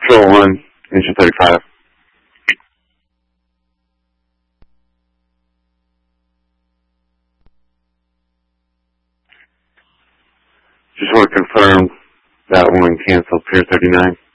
Control 1, engine 35. Just want to confirm that one canceled, Pier 39.